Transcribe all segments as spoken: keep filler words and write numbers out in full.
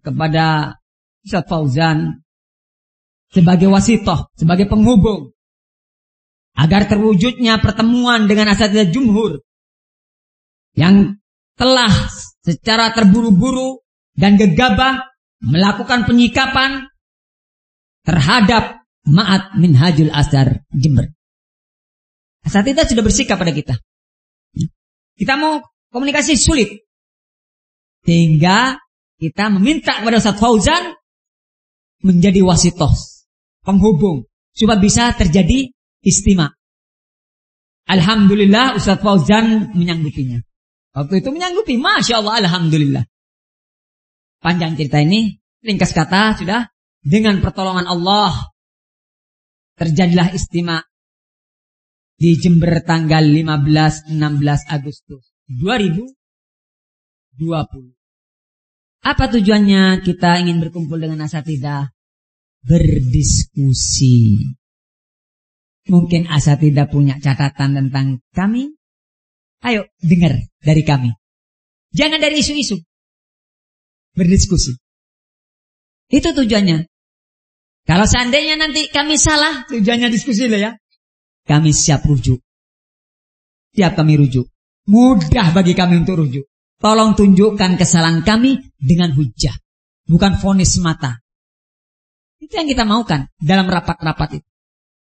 kepada Ustaz Fauzan sebagai wasitoh, sebagai penghubung agar terwujudnya pertemuan dengan asatidzah jumhur yang telah secara terburu-buru dan gegabah melakukan penyikapan terhadap Ma'had Minhajul Azhar Jember. Asatidzah sudah bersikap pada kita. Kita mau komunikasi sulit, sehingga kita meminta kepada Ustaz Fauzan menjadi wasitoh, penghubung, supaya bisa terjadi istima. Alhamdulillah Ustaz Fauzan menyanggupinya. Waktu itu menyanggupi, Masya Allah, Alhamdulillah. Panjang cerita ini, ringkas kata sudah, dengan pertolongan Allah terjadilah istima di Jember tanggal lima belas enam belas Agustus dua ribu dua puluh. Apa tujuannya kita ingin berkumpul dengan asatidzah? Berdiskusi. Mungkin asatidzah punya catatan tentang kami. Ayo dengar dari kami. Jangan dari isu-isu. Berdiskusi. Itu tujuannya. Kalau seandainya nanti kami salah, tujuannya diskusi lah ya. Kami siap rujuk. Siap kami rujuk. Mudah bagi kami untuk rujuk. Tolong tunjukkan kesalahan kami dengan hujah. Bukan vonis semata. Itu yang kita maukan dalam rapat-rapat itu.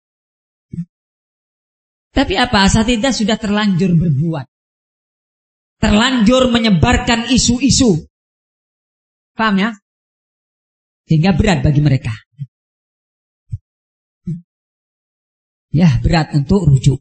Tapi apa? Asatidzah sudah terlanjur berbuat. Terlanjur menyebarkan isu-isu. Paham ya? Sehingga berat bagi mereka. Ya, berat untuk rujuk.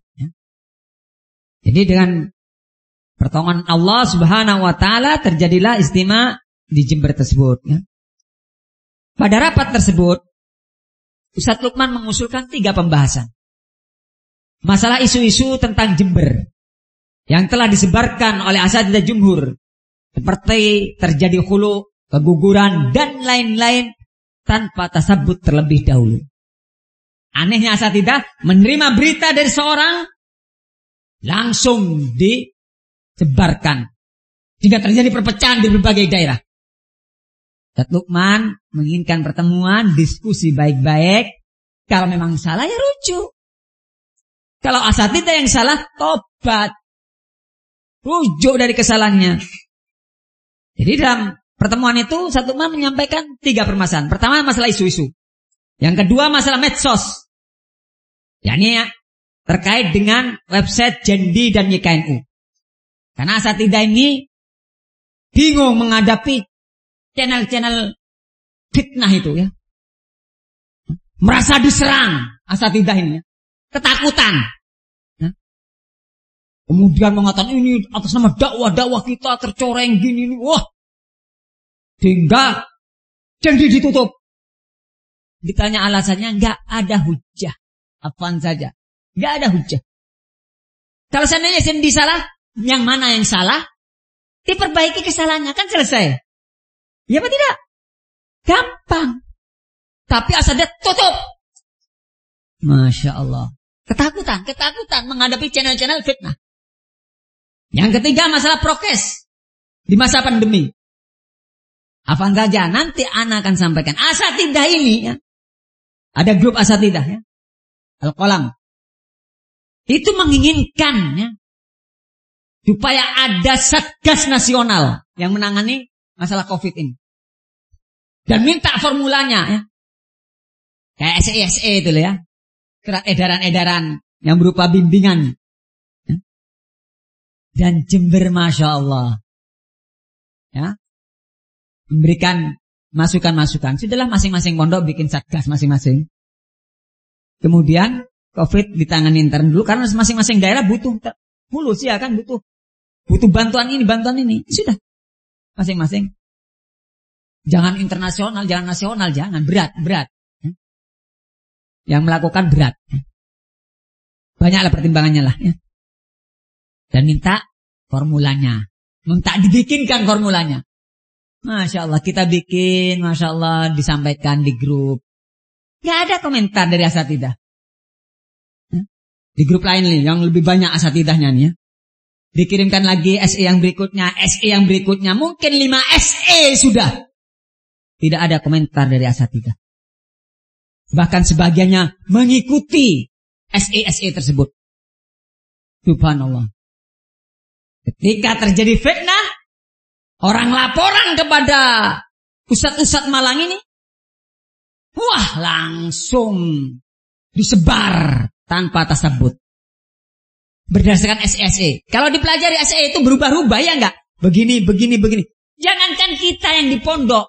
Jadi dengan pertolongan Allah Subhanahu wa taala terjadilah istima di Jember tersebut ya. Pada rapat tersebut Ustaz Lukman mengusulkan tiga pembahasan. Masalah isu-isu tentang Jember yang telah disebarkan oleh asatidzah jumhur, seperti terjadi khulu, keguguran dan lain-lain tanpa tasabbut terlebih dahulu. Anehnya asatidzah menerima berita dari seorang langsung disebarkan, jika terjadi perpecahan di berbagai daerah. Ustaz Lukman menginginkan pertemuan, diskusi baik-baik. Kalau memang salah ya rujuk. Kalau asatidzah yang salah, tobat, rujuk dari kesalahannya. Jadi dalam pertemuan itu Ustaz Lukman menyampaikan tiga permasalahan. Pertama masalah isu-isu. Yang kedua masalah medsos. yakni terkait dengan website Jendi dan Y K N U. Karena asatidzah ini bingung menghadapi channel-channel fitnah itu ya. Merasa diserang asatidzah ini ya. Ketakutan. Ya. Kemudian mengatakan ini atas nama dakwah-dakwah kita tercoreng gini nih. Wah. Sehingga Jendi ditutup. Ditanya alasannya, enggak ada hujah. Apaan saja. Enggak ada hujah. Kalau seandainya Jendi salah, yang mana yang salah? Diperbaiki kesalahannya, kan selesai. Ya apa tidak? Gampang. Tapi asal dia tutup. Masya Allah. Ketakutan, ketakutan menghadapi channel-channel fitnah. Yang ketiga masalah prokes di masa pandemi. Apa saja nanti ana akan sampaikan. Asatidzah ini ya. Ada grup asatidzah ya. Al-Qalam. Itu menginginkan ya. Supaya ada Satgas Nasional yang menangani masalah Covid ini. Dan minta formulanya ya. Kayak S E S E itu loh ya. Surat edaran-edaran yang berupa bimbingan. Ya. Dan Jember Masya Allah. Ya. Memberikan masukan-masukan. Sudahlah masing-masing pondok bikin satgas masing-masing. Kemudian Covid ditangani intern dulu. Karena masing-masing daerah butuh. Mulus ya kan butuh. Butuh bantuan ini, bantuan ini. Sudah. Masing-masing. Jangan internasional, jangan nasional. Jangan. Berat, berat. Yang melakukan berat. Banyaklah pertimbangannya lah. Ya. Dan minta formulanya. Minta dibikinkan formulanya. Masya Allah, kita bikin, Masya Allah, disampaikan di grup. Gak ada komentar dari asatidzah. Di grup lain nih, yang lebih banyak asatidahnya nih ya. Dikirimkan lagi S E yang berikutnya, S E yang berikutnya. Mungkin lima S E sudah. Tidak ada komentar dari asatidzah. Bahkan sebagiannya mengikuti S E S E tersebut. Subhanallah. Ketika terjadi fitnah, orang laporan kepada ustadz-ustadz Malang ini, wah langsung disebar tanpa tasabut. Berdasarkan S E S E. Kalau dipelajari S E itu berubah-ubah ya enggak? Begini, begini, begini. Jangankan kita yang di pondok.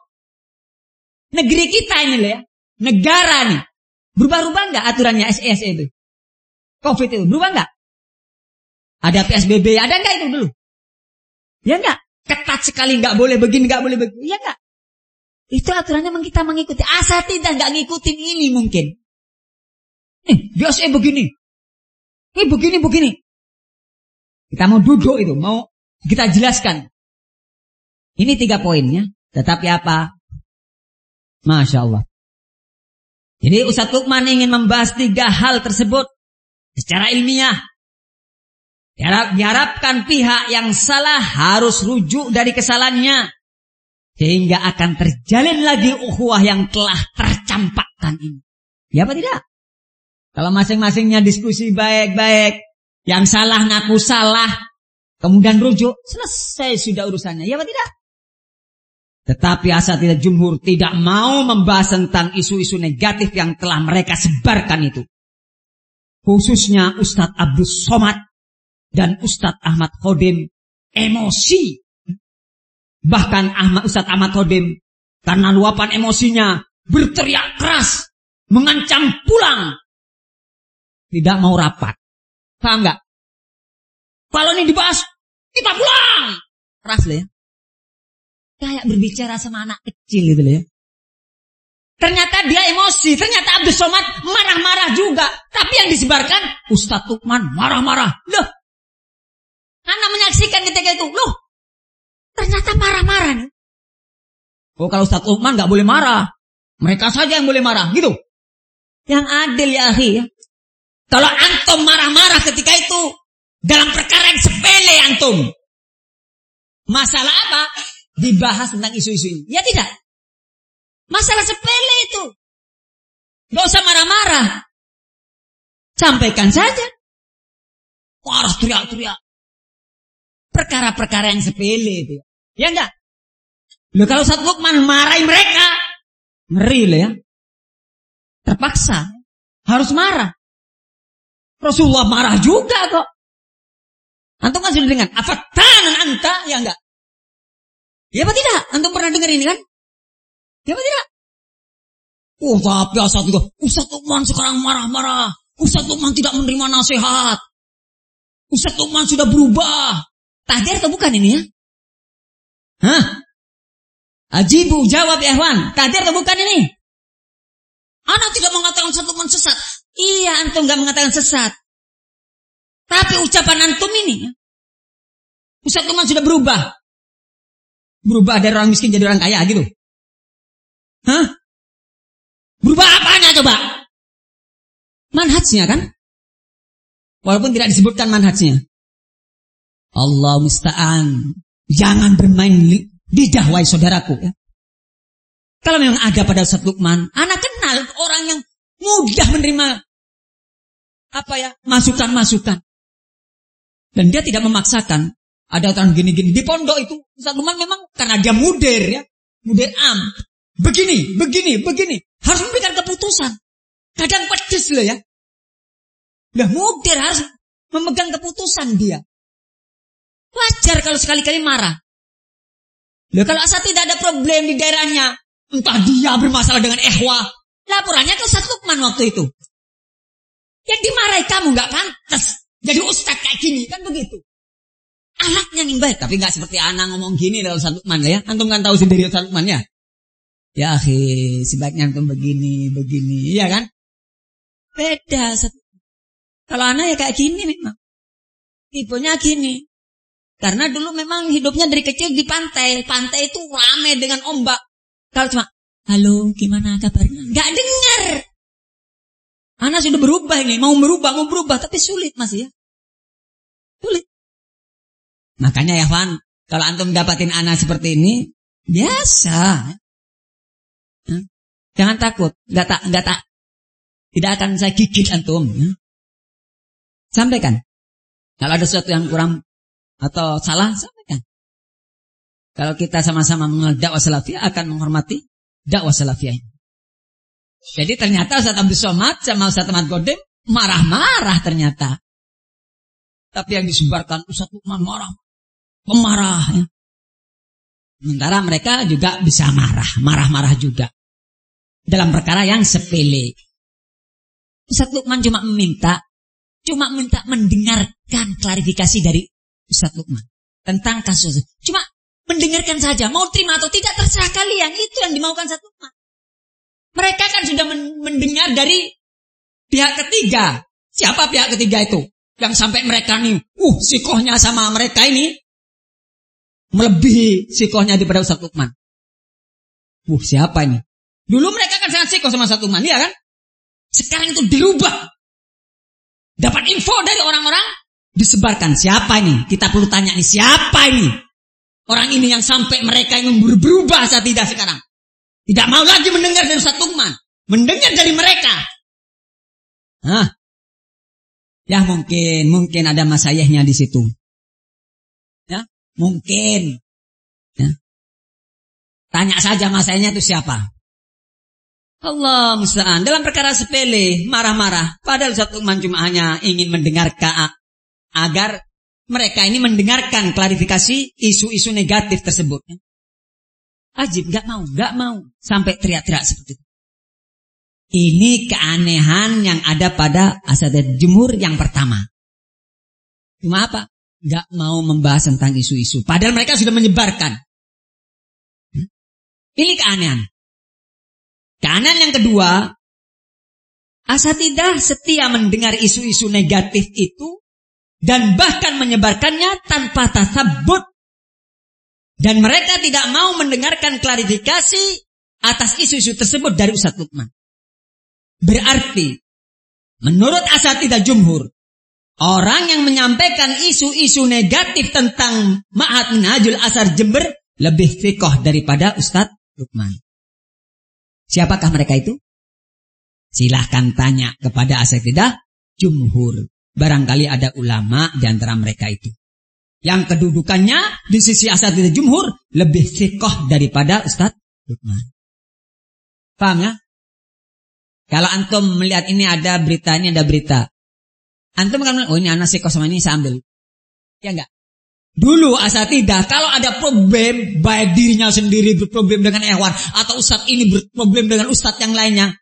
Negeri kita ini loh ya. Negara nih. Berubah-ubah enggak aturannya S E S E itu? Covid itu berubah enggak? Ada P S B B, ada enggak itu dulu? Ya enggak? Ketat sekali, enggak boleh begini, enggak boleh begini. Ya enggak? Itu aturannya memang kita mengikuti. Asatidzah enggak ngikutin ini mungkin. Nih, biasa begini. Ini begini, begini. Kita mau duduk itu, mau kita jelaskan. Ini tiga poinnya. Tetapi apa? Masya Allah. Jadi Ustadz Lukman ingin membahas tiga hal tersebut secara ilmiah. Diharap, diharapkan pihak yang salah harus rujuk dari kesalahannya. Sehingga akan terjalin lagi ukhuwah yang telah tercampakkan ini. Ya apa tidak? Kalau masing-masingnya diskusi baik-baik, yang salah ngaku salah, kemudian rujuk, selesai sudah urusannya. Ya apa tidak? Tetapi asatidzah jumhur tidak mau membahas tentang isu-isu negatif yang telah mereka sebarkan itu. Khususnya Ustadz Abdul Somad dan Ustadz Ahmad Khodim emosi. Bahkan Ahmad Ustadz Ahmad Khodim karena luapan emosinya berteriak keras, mengancam pulang. Tidak mau rapat. Paham gak? Kalau ini dibahas, kita pulang. Keras loh ya. Kayak berbicara sama anak kecil gitu loh ya. Ternyata dia emosi. Ternyata Abdul Somad marah-marah juga. Tapi yang disebarkan, Ustadz Lukman marah-marah. Loh. Anak menyaksikan ketika itu. Loh. Ternyata marah-marah nih. Oh kalau Ustadz Lukman gak boleh marah. Mereka saja yang boleh marah. Gitu. Yang adil ya akhi ya. Kalau antum marah-marah ketika itu. Dalam perkara yang sepele antum. Masalah apa? Dibahas tentang isu-isu ini. Ya tidak. Masalah sepele itu. Gak usah marah-marah. Sampaikan saja. Marah teriak-teriak. Perkara-perkara yang sepele itu. Ya enggak? Loh kalau Ustadz Lukman marahin mereka. Ngeri loh ya. Terpaksa. Harus marah. Rasulullah marah juga kok. Antum kan sudah dengar. Afatanan anta. Ya enggak? Ya apa tidak? Antum pernah dengar ini kan? Ya apa tidak? Oh tapi asatidzah. Ustadz Lukman sekarang marah-marah. Ustadz Lukman tidak menerima nasihat. Ustadz Lukman sudah berubah. Tahdir atau bukan ini ya? Hah? Ajibu jawab ya Ikhwan. Tahdir atau bukan ini? Anak tidak mengatakan Ustadz Lukman sesat. Iya antum gak mengatakan sesat. Tapi ucapan antum ini. Ustadz Lukman sudah berubah. Berubah dari orang miskin jadi orang kaya gitu. Hah? Berubah apanya coba? Manhajnya kan? Walaupun tidak disebutkan manhajnya. Allah musta'an. Jangan bermain lidah wahai saudaraku ya. Kalau memang ada pada Ustadz Lukman, anak kenal orang yang mudah menerima apa ya? Masukan-masukan. Dan dia tidak memaksakan. Ada orang gini-gini di pondok itu Ustadz Lukman memang karena dia mudir ya, mudir am. Begini, begini, begini. Harus memberikan keputusan. Kadang pedes loh ya. Lah mudir harus memegang keputusan dia. Wajar kalau sekali-kali marah. Loh kalau asal tidak ada problem di daerahnya, entah dia bermasalah dengan ikhwah, laporannya ke Ustadz Lukman waktu itu. Yang dimarahi kamu nggak pantas. Jadi ustadz kayak gini kan begitu. Anaknya yang baik, tapi nggak seperti anak ngomong gini dari Ustadz Lukman ya. Antum kan tahu sendiri Ustadz Lukman ya. Ya akhi, sebaiknya antum begini, begini, iya kan? Beda. Kalau anak ya kayak gini memang. Tipenya gini. Karena dulu memang hidupnya dari kecil di pantai. Pantai itu ramai dengan ombak. Kalau cuma, halo gimana kabarnya? Nggak dengar. Anak sudah berubah ini, mau berubah, mau berubah, tapi sulit masih ya. Sulit. Makanya ya Fan, kalau antum dapatin anak seperti ini, biasa. Jangan takut, nggak tak, nggak tak, tidak akan saya gigit antum. Ya. Sampaikan. Kalau ada sesuatu yang kurang atau salah, sampaikan. Kalau kita sama-sama mengenal dakwah salafiyah, akan menghormati dakwah salafiyah. Jadi ternyata Ustaz Abdul Somad sama Ustaz Ahmad Godim marah-marah ternyata. Tapi yang disebarkan Ustaz Lukman marah, pemarah. Ya. Sementara mereka juga bisa marah, marah-marah juga. Dalam perkara yang sepele. Ustaz Lukman cuma meminta, cuma minta mendengarkan klarifikasi dari Ustaz Lukman tentang kasus. Cuma mendengarkan saja, mau terima atau tidak terserah kalian. Itu yang dimaukan Ustaz Lukman. Mereka kan sudah mendengar dari pihak ketiga. Siapa pihak ketiga itu? Yang sampai mereka nih, uh, sikohnya sama mereka ini melebihi sikohnya daripada Ustaz Lukman. Uh, siapa ini? Dulu mereka kan sangat sikoh sama Ustaz Lukman, ya kan? Sekarang itu dirubah. Dapat info dari orang-orang, disebarkan. Siapa ini? Kita perlu tanya nih, siapa ini? Orang ini yang sampai mereka yang berubah saat tidak sekarang. Tidak mau lagi mendengar dari Ustaz Lukman. Mendengar dari mereka. Hah? Ya mungkin, mungkin ada masayahnya di situ. Ya, mungkin. Ya. Tanya saja masayahnya itu siapa? Allah musta'an. Dalam perkara sepele, marah-marah. Padahal Ustaz Lukman cuma hanya ingin mendengarkan agar mereka ini mendengarkan klarifikasi isu-isu negatif tersebut. Ajib, gak mau, gak mau. Sampai teriak-teriak seperti itu. Ini keanehan yang ada pada Asatidzatul Jumhur yang pertama. Cuma apa? Gak mau membahas tentang isu-isu. Padahal mereka sudah menyebarkan. Ini keanehan. Keanehan yang kedua, asatidzah setia mendengar isu-isu negatif itu dan bahkan menyebarkannya tanpa tasabbut. Dan mereka tidak mau mendengarkan klarifikasi atas isu-isu tersebut dari Ustaz Lukman. Berarti, menurut asatidzah jumhur, orang yang menyampaikan isu-isu negatif tentang Ma'had Minhajul Athar Jember lebih fiqh daripada Ustaz Lukman. Siapakah mereka itu? Silahkan tanya kepada asatidzah jumhur. Barangkali ada ulama di antara mereka itu. Yang kedudukannya di sisi asatidzah jumhur lebih fiqh daripada Ustaz Lukman. Paham ya? Kalau antum melihat ini ada berita, ini ada berita. Antum kan, oh ini anak fiqh sama ini saya ambil. Ya enggak? Dulu asatidzah kalau ada problem baik dirinya sendiri berproblem dengan ikhwan atau ustadz ini berproblem dengan ustadz yang lainnya,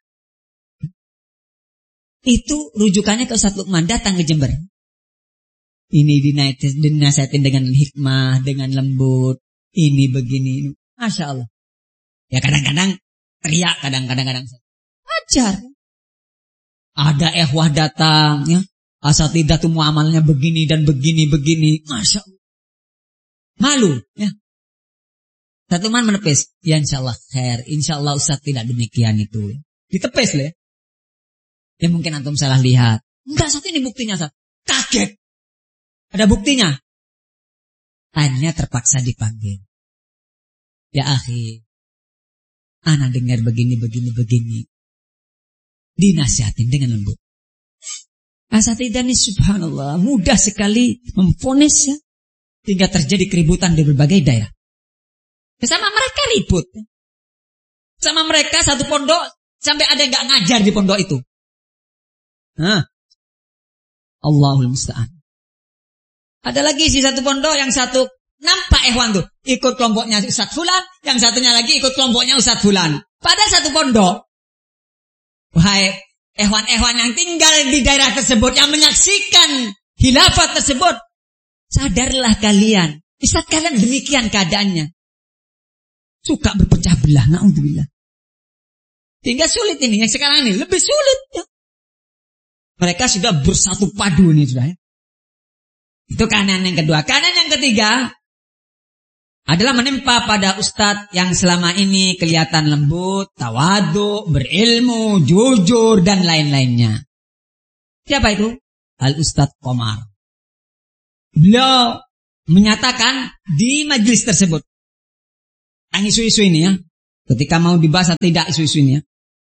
itu rujukannya ke Ustaz Lukman, datang ke Jember. Ini dinasihatin dengan hikmah, dengan lembut, ini begini, Masya Allah. Ya kadang-kadang teriak, kadang-kadang ajar. Ada ikhwah datang, ya asatidzah tuh muamalnya begini dan begini begini, Masya Allah. Malu, ya. Ustaz Lukman menepis, ya insyaallah khair, insyaallah Ustaz tidak demikian itu. Ditepis lah. Ya mungkin antum salah lihat. Enggak, Ustaz ini buktinya, Ustaz. Kaget. Ada buktinya. Hanya terpaksa dipanggil. Ya akhi, ana dengar begini, begini, begini. Dinasihatin dengan lembut. Asatidzah ini subhanallah mudah sekali memvonis ya. Hingga terjadi keributan di berbagai daerah. Sama mereka ribut. Sama mereka satu pondok, sampai ada yang gak ngajar di pondok itu. Hah. Allahul musta'an. Ada lagi si satu pondok, yang satu nampak ikhwan tuh. Ikut kelompoknya Ustaz Fulan, yang satunya lagi ikut kelompoknya Ustaz Fulan. Pada satu pondok. Wahai ikhwan-ikhwan yang tinggal di daerah tersebut, yang menyaksikan khilafat tersebut. Sadarlah kalian, Ustaz kalian demikian keadaannya. Suka berpecah belah, na'udzubillah. Sehingga sulit ini, yang sekarang ini lebih sulit ya. Mereka sudah bersatu padu ini sudah ya. Itu kanan yang kedua. Kanan yang ketiga adalah menimpa pada ustadz yang selama ini kelihatan lembut, tawadhu, berilmu, jujur dan lain-lainnya. Siapa itu? Al-Ustadz Komar. Beliau menyatakan di majelis tersebut tentang isu-isu ini ya. Ketika mau dibahas atau tidak isu-isu ini ya.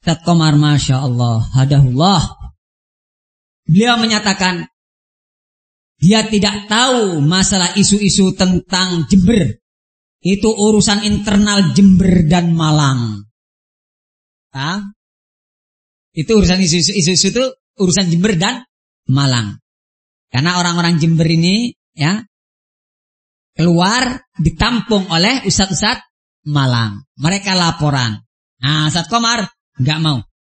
Ustaz Komar, Masya Allah, hadahullah. Beliau menyatakan, dia tidak tahu masalah isu-isu tentang Jember. Itu urusan internal Jember dan Malang. Nah, itu urusan isu-isu, isu-isu itu urusan Jember dan Malang. Karena orang-orang Jember ini ya keluar ditampung oleh ustadz-ustadz Malang. Mereka laporan. Nah, Ustaz Komar nggak mau.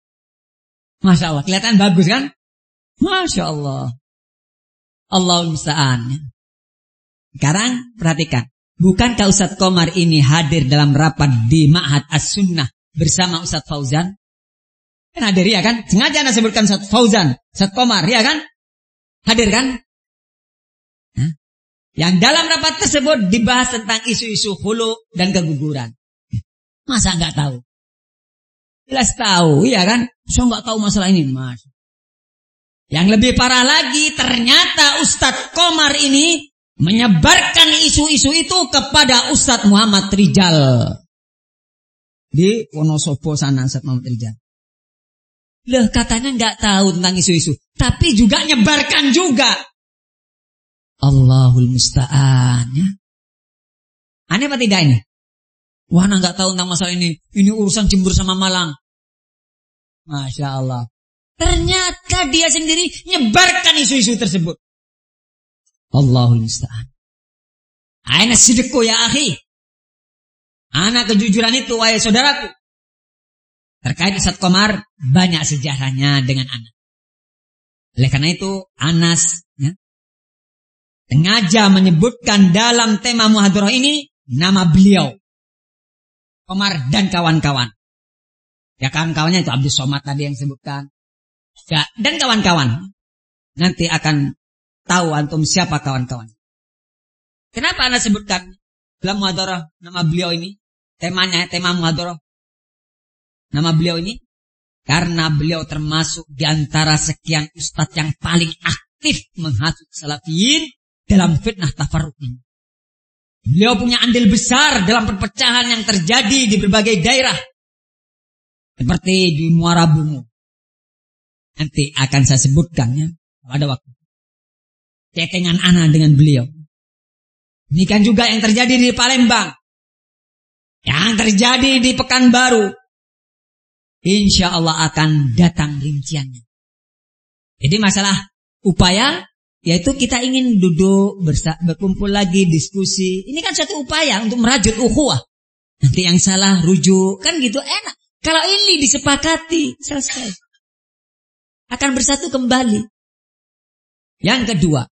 Masya Allah, kelihatan bagus kan? Masya Allah. Allahul musta'an. Sekarang perhatikan. Bukankah Ustaz Komar ini hadir dalam rapat di Ma'had As-Sunnah bersama Ustaz Fauzan? Kan hadir ya kan? Sengaja Anda sebutkan Ustaz Fauzan, Ustaz Komar, ya kan? Hadir kan? Hah? Yang dalam rapat tersebut dibahas tentang isu-isu hulu dan keguguran. Masa nggak tahu? Jelas tahu, iya kan? Saya nggak tahu masalah ini, Mas. Yang lebih parah lagi, ternyata Ustadz Komar ini menyebarkan isu-isu itu kepada Ustadz Muhammad Rijal di Wonosobo sana. Ustadz Muhammad Rijal, loh katanya nggak tahu tentang isu-isu, tapi juga nyebarkan juga. Allahul musta'an ya. Aneh apa tidak ini? Wah, anak nggak tahu tentang masalah ini. Ini urusan Jember sama Malang. Masya Allah. Ternyata dia sendiri nyebarkan isu-isu tersebut. Allahul musta'an. Aina sidqu ya akhi. Anak kejujuran itu, wahai saudaraku. Terkait Ustaz Komar, banyak sejarahnya dengan Anas. Oleh karena itu, Anas ya, sengaja menyebutkan dalam tema muhadarah ini nama beliau, Komar dan kawan-kawan. Ya kawan-kawannya itu Abdus Somad tadi yang disebutkan. Ya, dan kawan-kawan. Nanti akan tahu antum siapa kawan-kawan. Kenapa Anda sebutkan dalam muhadarah nama beliau ini? Temanya, tema muhadarah. Nama beliau ini karena beliau termasuk di antara sekian ustadz yang paling aktif menghasut salafiyin dalam fitnah tafarruq ini. Beliau punya andil besar dalam perpecahan yang terjadi di berbagai daerah. Seperti di Muara Bungu. Nanti akan saya sebutkannya pada waktu cetengan ana dengan beliau. Ini kan juga yang terjadi di Palembang, yang terjadi di Pekanbaru. Insya Allah akan datang rinciannya. Jadi masalah upaya, yaitu kita ingin duduk bersa- berkumpul lagi, diskusi. Ini kan satu upaya untuk merajut ukhuwah. Nanti yang salah rujuk, kan gitu enak. Kalau ini disepakati, selesai. Akan bersatu kembali. Yang kedua,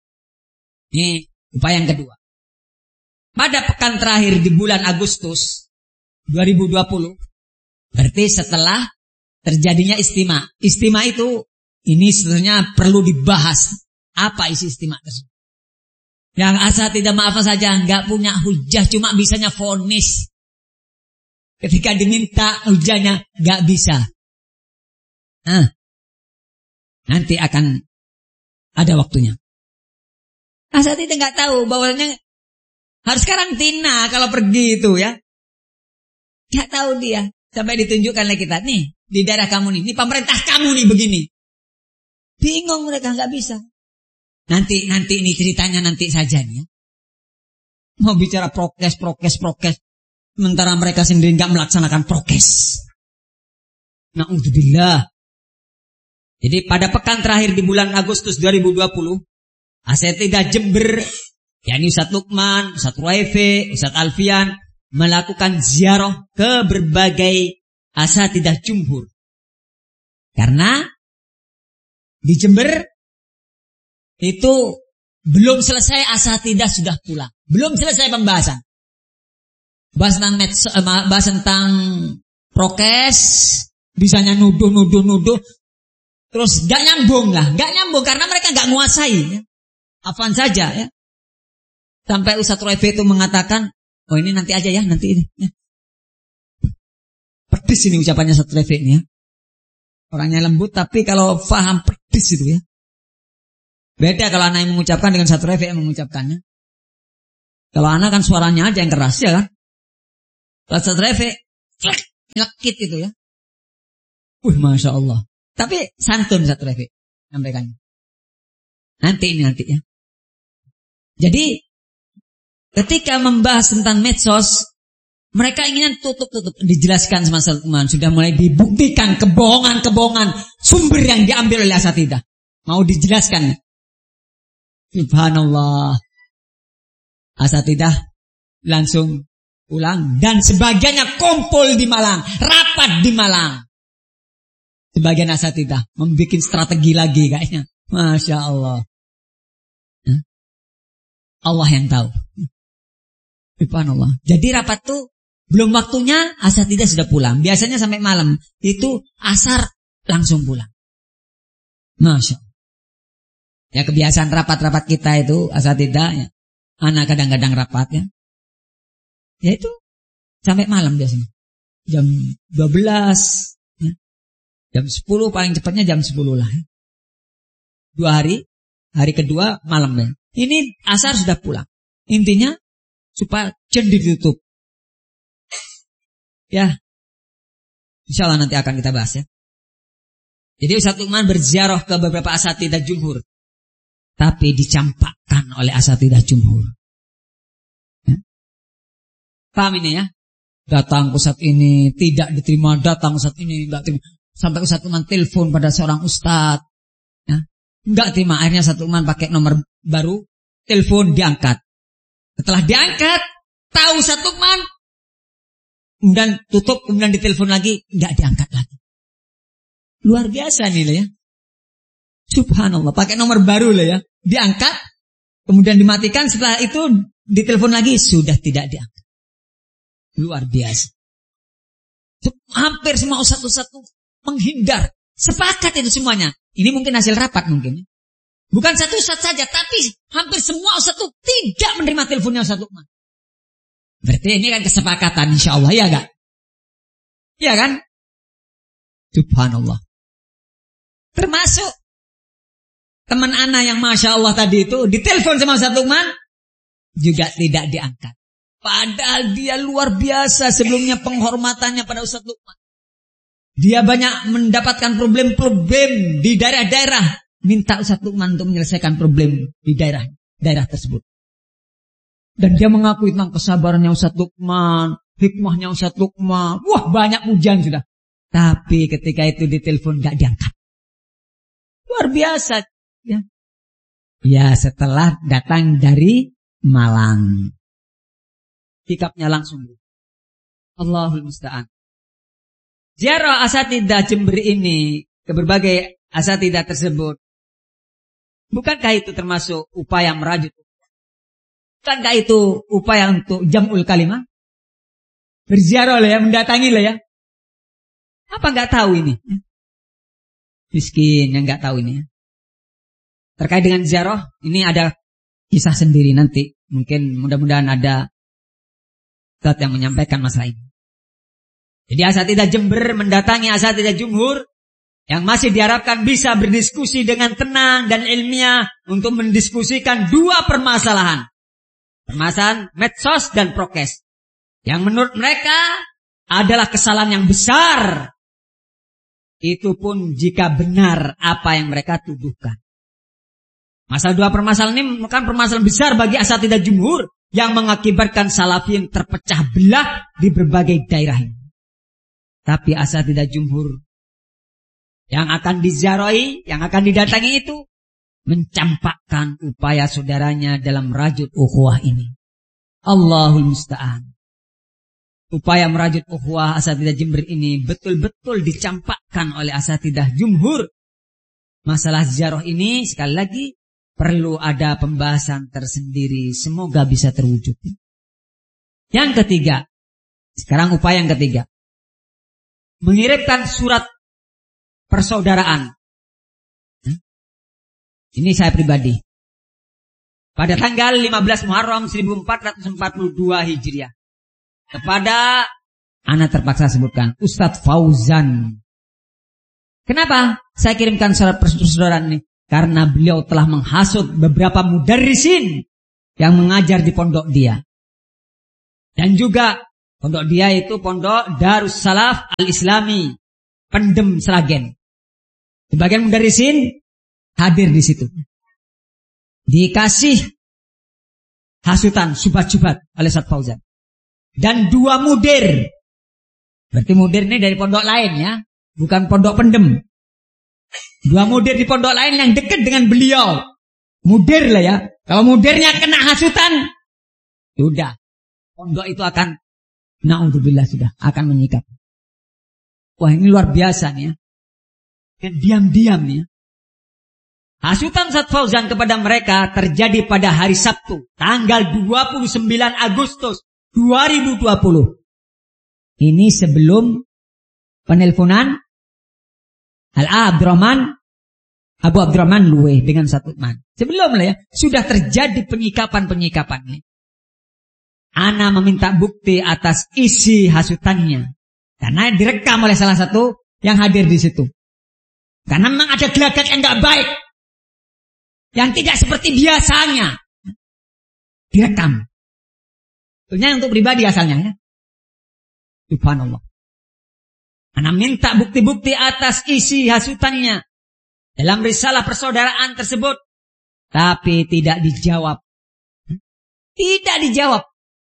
ini upaya yang kedua. Pada pekan terakhir di bulan Agustus dua ribu dua puluh, berarti setelah terjadinya istima. Istima itu, ini sebenarnya perlu dibahas. Apa isi istima tersebut? Yang asal tidak maaf saja, nggak punya hujah, cuma bisanya vonis. Ketika diminta hujahnya, nggak bisa. Nah, nanti akan ada waktunya. Asal tidak nggak tahu bahwanya harus karantina kalau pergi itu ya. Nggak tahu dia. Sampai ditunjukkan oleh kita, nih di daerah kamu nih, ini pemerintah kamu nih begini. Bingung mereka, nggak bisa. Nanti nanti ini ceritanya nanti saja nih ya. Mau bicara prokes, prokes, prokes, sementara mereka sendiri nggak melaksanakan prokes. Na'udzubillah. Jadi pada pekan terakhir di bulan Agustus dua ribu dua puluh, Asatidzah Jember, yakni Ustaz Lukman, Ustaz Ruaife, Ustaz Alfian, melakukan ziarah ke berbagai asatidzah jumhur. Karena di Jember itu belum selesai asatidzah sudah pulang. Belum selesai pembahasan. Bahas tentang, medso, bahas tentang prokes, bisanya nuduh-nuduh-nuduh. Terus gak nyambung lah. Gak nyambung karena mereka gak menguasai. Ya. Afwan saja ya. Sampai Ustaz Ruaife itu mengatakan, oh ini nanti aja ya, nanti ini. Ya. Pedis ini ucapannya Ustaz Ruaife ini ya. Orangnya lembut tapi kalau paham pedis itu ya. Beda kalau anak yang mengucapkan dengan Ustaz Ruaife yang mengucapkannya. Kalau anak kan suaranya aja yang keras ya kan. Kalau Ustaz Ruaife, nyekit itu ya. Wih, Masya Allah. Tapi santun satu Refik sampaikan. Nanti ini nanti ya. Jadi ketika membahas tentang medsos, mereka ingin tutup-tutup, dijelaskan sama teman, sudah mulai dibuktikan kebohongan-kebohongan sumber yang diambil oleh asatidah. Mau dijelaskan. Subhanallah. Asatidah langsung pulang dan sebagiannya kumpul di Malang, rapat di Malang. Sebagian asatidah membuat strategi lagi kayaknya. Masya Allah. Allah yang tahu. Subhanallah. Jadi rapat tuh belum waktunya asatidah sudah pulang. Biasanya sampai malam. Itu asar langsung pulang. Masya Allah. Ya kebiasaan rapat-rapat kita itu asatidah ya. Anak kadang-kadang rapat ya. Ya itu sampai malam biasanya. Jam dua belas ya. Jam sepuluh paling cepatnya jam sepuluh lah ya. Dua hari. Hari kedua malam ya. Ini asar sudah pulang. Intinya supaya jen ditutup. Ya. Insyaallah nanti akan kita bahas ya. Jadi Ustaz Lukman berziarah ke beberapa asatidah jumhur. Tapi dicampakkan oleh asatidah jumhur. Ya. Paham ini ya? Datang Ustaz ini tidak diterima, datang Ustaz ini enggak terima. Sampai Ustaz Lukman telepon pada seorang ustaz. Ya. Enggak terima, akhirnya Ustaz Lukman pakai nomor baru, telepon diangkat. Setelah diangkat, tahu Ustaz Lukman, kemudian tutup, kemudian ditelepon lagi, enggak diangkat lagi. Luar biasa nih lah ya. Subhanallah, pakai nomor baru lah ya. Diangkat, kemudian dimatikan, setelah itu ditelepon lagi, sudah tidak diangkat. Luar biasa. Hampir semua ustaz-ustaz itu menghindar. Sepakat itu semuanya. Ini mungkin hasil rapat mungkin. Bukan satu ustaz saja, tapi hampir semua ustaz itu tidak menerima teleponnya Ustaz Lukman. Berarti ini kan kesepakatan insya Allah, ya gak? Iya kan? Subhanallah. Termasuk teman ana yang Masya Allah tadi itu ditelepon sama Ustaz Lukman, juga tidak diangkat. Padahal dia luar biasa sebelumnya penghormatannya pada Ustaz Lukman. Dia banyak mendapatkan problem-problem di daerah-daerah. Minta Ustaz Lukman untuk menyelesaikan problem di daerah daerah tersebut. Dan dia mengakui tentang kesabarannya Ustaz Lukman, hikmahnya Ustaz Lukman. Wah, banyak pujian sudah. Tapi ketika itu ditelepon gak diangkat. Luar biasa. Ya, ya setelah datang dari Malang. Sikapnya langsung. Allahul Musta'an. Ziarah asatidah Jember ini ke berbagai asatidah tersebut. Bukankah itu termasuk upaya merajut? Bukankah itu upaya untuk jam'ul kalimah? Berziarah lah ya, mendatangi lah ya. Apa enggak tahu ini? Miskin yang enggak tahu ini ya. Terkait dengan ziarah, ini ada kisah sendiri nanti. Mungkin mudah-mudahan ada ustaz yang menyampaikan masalah ini. Jadi asatidah Jember mendatangi asatidah jumhur yang masih diharapkan bisa berdiskusi dengan tenang dan ilmiah untuk mendiskusikan dua permasalahan. Permasalahan medsos dan prokes. Yang menurut mereka adalah kesalahan yang besar. Itu pun jika benar apa yang mereka tuduhkan. Masalah dua permasalahan ini bukan permasalahan besar bagi asatidah jumhur yang mengakibatkan salafin terpecah belah di berbagai daerah ini. Tapi asatidah jumhur yang akan diziarahi, yang akan didatangi itu mencampakkan upaya saudaranya dalam merajut ukhuwah ini. Allahul Musta'an. Upaya merajut ukhuwah asatidah Jember ini betul-betul dicampakkan oleh asatidah jumhur. Masalah ziarah ini sekali lagi perlu ada pembahasan tersendiri. Semoga bisa terwujud. Yang ketiga, sekarang upaya yang ketiga, mengirimkan surat persaudaraan. Ini saya pribadi. Pada tanggal lima belas Muharram seribu empat ratus empat puluh dua Hijriah. Kepada, anak terpaksa sebutkan, Ustadz Fauzan. Kenapa saya kirimkan surat persaudaraan ini? Karena beliau telah menghasut beberapa mudarrisin yang mengajar di pondok dia. Dan juga pondok dia itu pondok Darussalaf Al-Islami pendem Sragen. Sebagian mudarisin hadir di situ. Dikasih hasutan syubhat-syubhat oleh Ustaz Fauzan. Dan dua mudir. Berarti mudir ini dari pondok lain ya, bukan pondok pendem. Dua mudir di pondok lain yang dekat dengan beliau. Mudir lah ya. Kalau mudirnya kena hasutan, sudah. Pondok itu akan, na'udzubillah sudah, akan menyikap. Wah ini luar biasa nih ya. Dan diam-diam nih ya. Hasutan Ustaz Fauzan kepada mereka terjadi pada hari Sabtu, tanggal dua puluh sembilan Agustus dua ribu dua puluh. Ini sebelum penelponan Al Abdurrahman, Abu Abdurrahman Luweh dengan Ustaz Lukman. Sebelum lah ya, sudah terjadi penyikapan-penyikapan nih. Ana meminta bukti atas isi hasutannya. Karena direkam oleh salah satu yang hadir di situ. Karena memang ada gelagat yang enggak baik. Yang tidak seperti biasanya. Direkam. Tentunya untuk pribadi asalnya ya. Subhanallah. Ana minta bukti-bukti atas isi hasutannya dalam risalah persaudaraan tersebut. Tapi tidak dijawab. Tidak dijawab.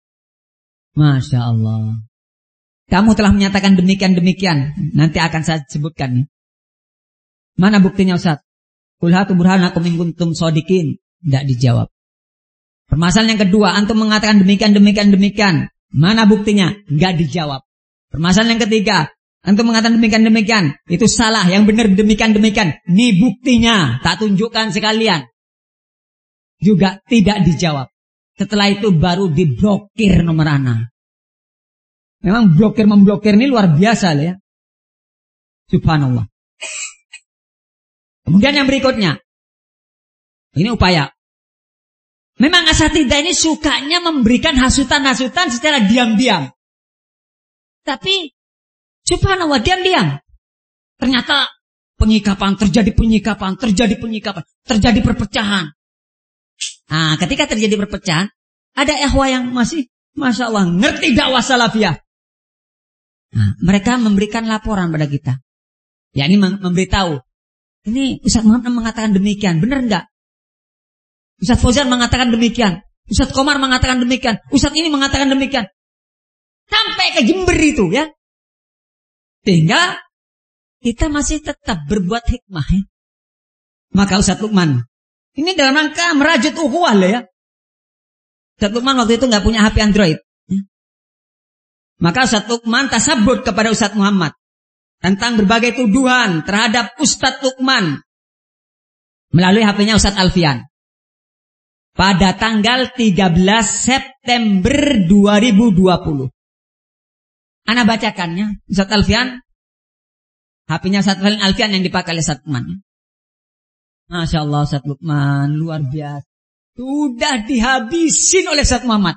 Masya Allah. Kamu telah menyatakan demikian-demikian. Nanti akan saya sebutkan nih. Mana buktinya Ustaz? Qul hatu burhanakum in kuntum shodiqin. Tidak dijawab. Permasalahan yang kedua, antum mengatakan demikian-demikian-demikian. Mana buktinya? Enggak dijawab. Permasalahan yang ketiga, antum mengatakan demikian-demikian. Itu salah, yang benar demikian-demikian. Ini buktinya, tak tunjukkan sekalian. Juga tidak dijawab. Setelah itu baru diblokir nomor ana. Memang blokir-memblokir ini luar biasa lah ya. Subhanallah. Kemudian yang berikutnya. Ini upaya. Memang asatidzah ini sukanya memberikan hasutan-hasutan secara diam-diam. Tapi subhanallah diam-diam. Ternyata penyikapan, terjadi penyikapan, terjadi penyikapan, terjadi perpecahan. Nah, ketika terjadi perpecahan, ada ikhwah yang masih, Masya Allah, ngerti dakwah salafiyah. Nah, mereka memberikan laporan pada kita. Ya, ini memberitahu. Ini Ustaz Muhammad mengatakan demikian, benar enggak? Ustaz Fauzan mengatakan demikian. Ustaz Komar mengatakan demikian. Ustaz ini mengatakan demikian. Sampai ke Jember itu ya. Sehingga kita masih tetap berbuat hikmah ya. Maka Ustaz Lukman, ini dalam rangka merajut ukhuwah lah ya. Ustaz Lukman waktu itu gak punya H P Android ya. Maka Ustaz Lukman tasabut kepada Ustaz Muhammad tentang berbagai tuduhan terhadap Ustaz Lukman melalui H P-nya Ustaz Alfian. Pada tanggal tiga belas September dua ribu dua puluh. Ana bacakannya, Ustaz Alfian, H P-nya Ustaz Alfian yang dipakai oleh Ustaz Lukman. Masya Allah Ustaz Lukman, luar biasa. Sudah dihabisin oleh Ustaz Muhammad.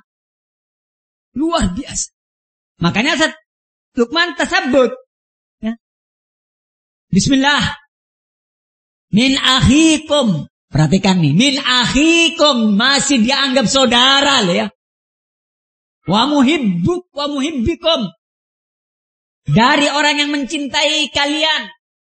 Luar biasa. Makanya Ustaz Lukman tasabut. Ya. Bismillah. Min akhikum. Perhatikan nih, min akhikum, masih dianggap saudara lah ya. Wa muhibbuk wa muhibbikum. Dari orang yang mencintai kalian.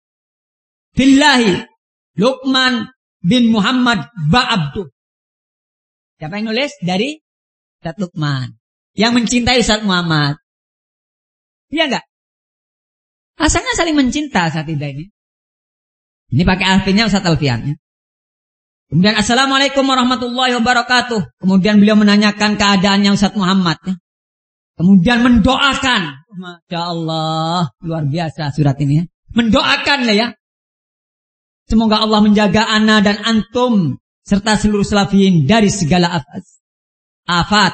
Billahi, Lukman bin Muhammad Ba'abdu. Siapa yang nulis? Dari Ustaz Lukman. Yang mencintai Ustaz Muhammad. Iya enggak? Asalnya saling mencinta saat ini. Ini pakai artinya Ustaz Alfian ya. Kemudian Assalamualaikum warahmatullahi wabarakatuh. Kemudian beliau menanyakan keadaannya Ustaz Muhammad ya. Kemudian mendoakan. Masya Allah, luar biasa surat ini ya. Mendoakan lah ya. Semoga Allah menjaga ana dan antum serta seluruh salafiyin dari segala afat. afat.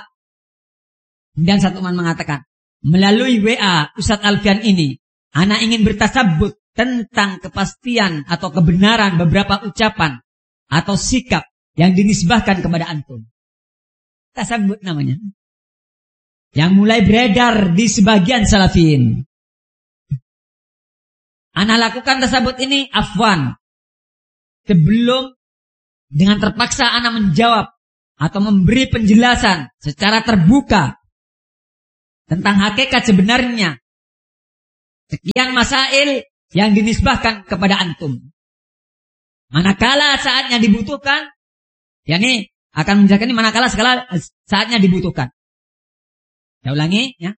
Dan satu man mengatakan, melalui W A Ustaz Alfian ini, ana ingin bertasabut tentang kepastian atau kebenaran beberapa ucapan atau sikap yang dinisbahkan kepada antum. Tasabut namanya. Yang mulai beredar di sebagian salafiyin. Ana lakukan tasabut ini afwan. Sebelum dengan terpaksa ana menjawab atau memberi penjelasan secara terbuka tentang hakikat sebenarnya sekian masail yang dinisbahkan kepada antum. Manakala saatnya dibutuhkan, yakni akan menjelaskan ini manakala segala saatnya dibutuhkan. Saya ulangi ya.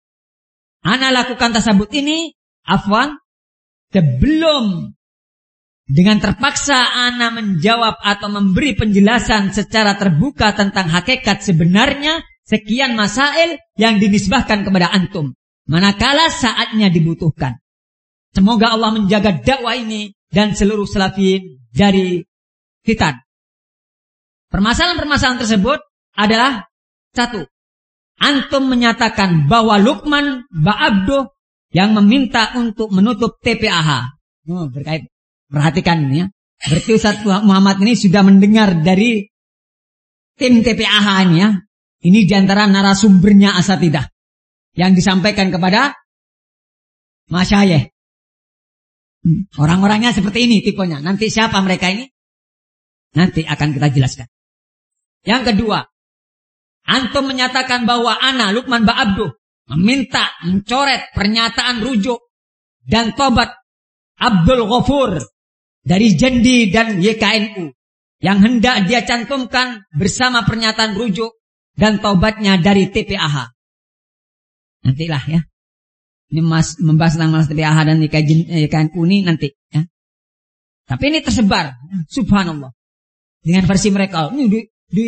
Ana lakukan tasabut ini afwan sebelum dengan terpaksa ana menjawab atau memberi penjelasan secara terbuka tentang hakikat sebenarnya sekian masail yang dinisbahkan kepada antum. Manakala saatnya dibutuhkan. Semoga Allah menjaga dakwah ini dan seluruh salafiyin dari fitan. Permasalahan-permasalahan tersebut adalah satu. Antum menyatakan bahwa Luqman Ba'abduh yang meminta untuk menutup T P A H. Oh, berkait, perhatikan ini ya. Berarti Ustaz Muhammad ini sudah mendengar dari tim T P A H ini ya. Ini diantara narasumbernya asatidah yang disampaikan kepada Masyayikh. Orang-orangnya seperti ini tipenya. Nanti siapa mereka ini? Nanti akan kita jelaskan. Yang kedua, antum menyatakan bahwa ana Luqman Ba'abduh meminta mencoret pernyataan rujuk dan tobat Abdul Ghafur dari Jendi dan Y K N U yang hendak dia cantumkan bersama pernyataan rujuk dan tobatnya dari T P A H. Nantilah ya. Ini mas, membahas tentang T P A H dan Y K N U ini nanti ya. Tapi ini tersebar, subhanallah. Dengan versi mereka. Ini di, di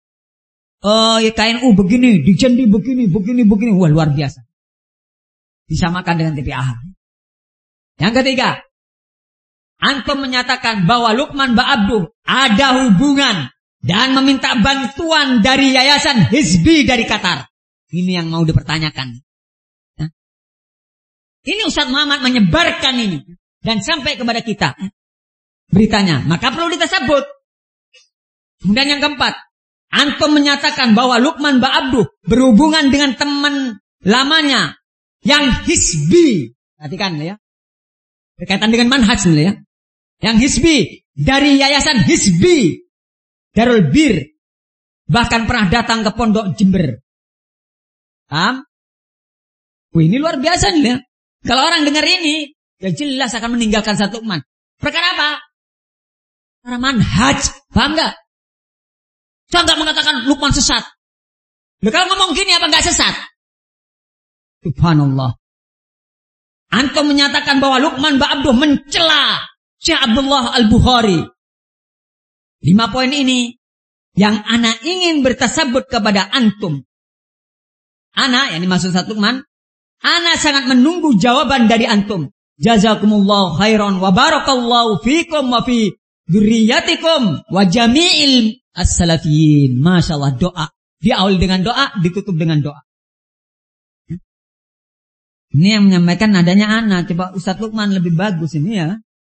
uh, Y K N U begini, di Jendi begini, begini, begini. Wah, luar biasa. Disamakan dengan T P A H. Yang ketiga, antum menyatakan bahwa Luqman Ba'abduh ada hubungan dan meminta bantuan dari Yayasan Hizbi dari Qatar. Ini yang mau dipertanyakan. Nah, ini Ustaz Muhammad menyebarkan ini dan sampai kepada kita beritanya, maka perlu ditasabut. Kemudian yang keempat, antum menyatakan bahwa Luqman Ba'abduh berhubungan dengan teman lamanya yang Hizbi. Perhatikan ya. Berkaitan dengan manhaj ya. Yang Hizbi dari Yayasan Hizbi Darul Bir, bahkan pernah datang ke Pondok Jember. Paham? Wih, ini luar biasa nih ya. Kalau orang dengar ini, ya jelas akan meninggalkan satu Luqman. Perkara apa? Karena manhaj. Paham gak? Saya gak mengatakan Luqman sesat. Loh, kalau ngomong gini apa gak sesat? Subhanallah. Antum menyatakan bahwa Luqman Ba'abduh mencela Syekh Abdullah Al-Bukhari. Lima poin ini yang ana ingin bertasabut kepada antum. Ana, yang dimaksud satu Luqman, ana sangat menunggu jawaban dari antum. Jazakumullah khairan wa barakallahu fikum wa fi dzurriyyatikum wa jami'il as-salafiyin. Masyaallah, doa. Diawali dengan doa, ditutup dengan doa. Ini yang menyampaikan nadanya ana. Coba Ustaz Luqman lebih bagus ini ya.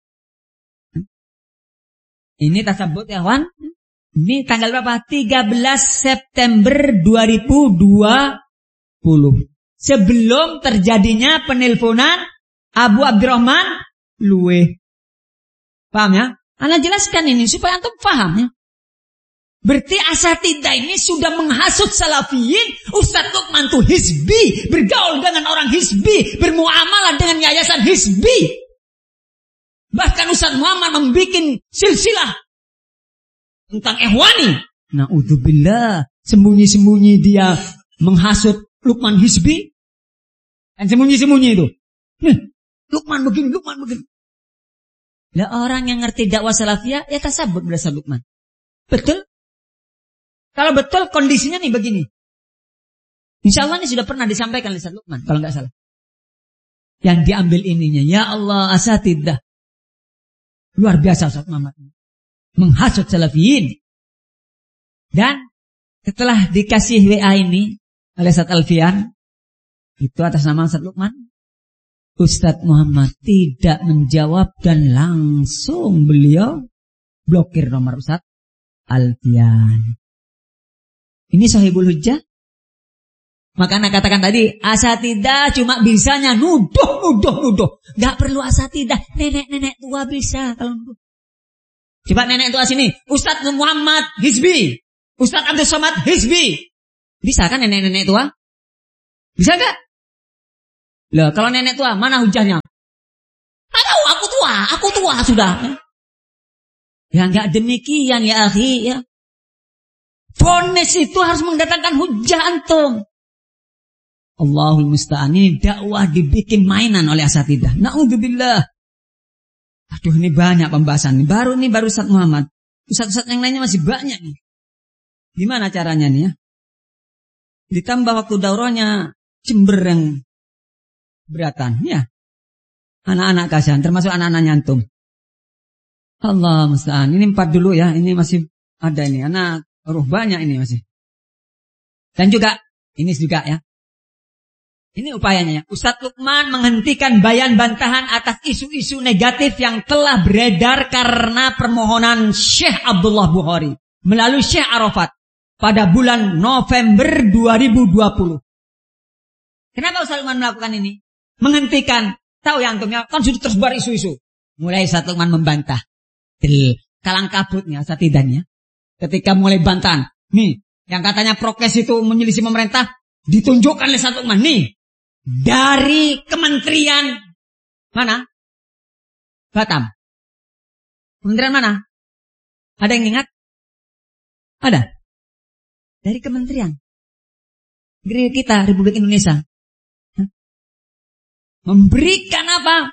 Ini tasabut ya kawan. Ini tanggal berapa? tiga belas September dua ribu dua puluh. Sebelum terjadinya penelponan Abu Abdurrahman Luwe. Paham ya? Ana jelaskan ini supaya antum paham ya. Berarti asatidah ini sudah menghasut salafiyin. Ustaz Luqman itu Hizbi, bergaul dengan orang Hizbi, bermuamalah dengan yayasan Hizbi. Bahkan Ustaz Muhammad membuat silsilah tentang Ikhwani. Na'udzubillah, sembunyi-sembunyi dia menghasut Luqman Hizbi. Dan sembunyi-sembunyi itu. Nih, Luqman begini, Luqman begini. Lah orang yang ngerti dakwah salafiyah ya tasabut berasal Luqman. Betul? Kalau betul kondisinya nih begini. Insya Allah ini sudah pernah disampaikan oleh Ustaz Luqman, kalau nggak salah. Yang diambil ininya, ya Allah asatidah. Luar biasa Ustaz Muhammad. Menghasut salafiyin. Dan setelah dikasih W A ini oleh Ustaz Alfian, itu atas nama Ustaz Luqman, Ustaz Muhammad tidak menjawab dan langsung beliau blokir nomor Ustaz Alfian. Ini sahibul hujjah. Maka anak katakan tadi, asatidah cuma bisanya nuduh, nuduh, nuduh. Gak perlu asatidah. Nenek-nenek tua bisa kalau nuduh. Coba nenek tua sini. Ustadz Muhammad Hizbi. Ustadz Abdul Somad Hizbi. Bisa kan nenek-nenek tua? Bisa gak? Loh, kalau nenek tua, mana hujahnya? aku tua, aku tua sudah. Ya enggak demikian ya akhi ya. Vonis itu harus mendatangkan hujah antum. Allahul musta'an, ini dakwah dibikin mainan oleh asatidah. Na'udzubillah. Aduh, ini banyak pembahasan. Baru ini baru Ustaz Muhammad. Ustaz-ustaz yang lainnya masih banyak nih. Gimana caranya nih ya? Ditambah waktu daurahnya Jember yang beratan ya. Anak-anak kasihan, termasuk anak-anak nyantum. Allah musta'an. Ini empat dulu ya. Ini masih ada ini. Anak ruh banyak ini masih. Dan juga ini juga ya. Ini upayanya ya. Ustadz Lukman menghentikan bayan bantahan atas isu-isu negatif yang telah beredar karena permohonan Syekh Abdullah Bukhari melalui Syekh Arafat pada bulan November dua ribu dua puluh. Kenapa Ustadz Lukman melakukan ini? Menghentikan. Tahu ya antumnya, kan sudah tersebar isu-isu. Mulai Ustadz Lukman membantah. Del, kalang kabutnya, satidahnya. Ketika mulai bantahan. Nih, yang katanya prokes itu menyelisih pemerintah. Ditunjukkan oleh Ustadz Lukman. Nih. Dari kementerian mana? Batam. Kementerian mana? Ada yang ingat? Ada. Dari kementerian. Negeri kita, Republik Indonesia. Hah? Memberikan apa?